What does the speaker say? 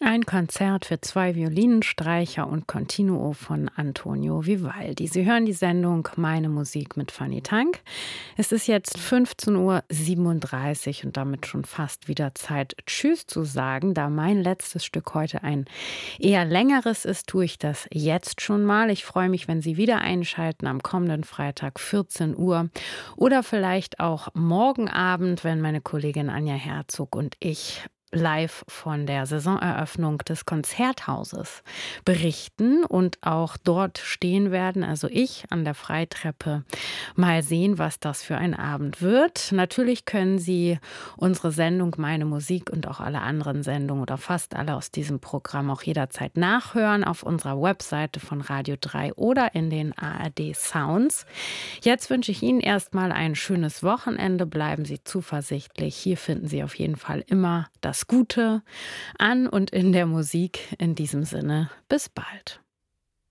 Ein Konzert für 2 Violinen, Streicher und Continuo von Antonio Vivaldi. Sie hören die Sendung „Meine Musik“ mit Fanny Tank. Es ist jetzt 15:37 und damit schon fast wieder Zeit, tschüss zu sagen. Da mein letztes Stück heute ein eher längeres ist, tue ich das jetzt schon mal. Ich freue mich, wenn Sie wieder einschalten am kommenden Freitag 14 Uhr oder vielleicht auch morgen Abend, wenn meine Kollegin Anja Herzog und ich live von der Saisoneröffnung des Konzerthauses berichten und auch dort stehen werden, also ich an der Freitreppe. Mal sehen, was das für ein Abend wird. Natürlich können Sie unsere Sendung „Meine Musik“ und auch alle anderen Sendungen oder fast alle aus diesem Programm auch jederzeit nachhören auf unserer Webseite von Radio 3 oder in den ARD Sounds. Jetzt wünsche ich Ihnen erstmal ein schönes Wochenende. Bleiben Sie zuversichtlich. Hier finden Sie auf jeden Fall immer das Gute an und in der Musik. In diesem Sinne, bis bald.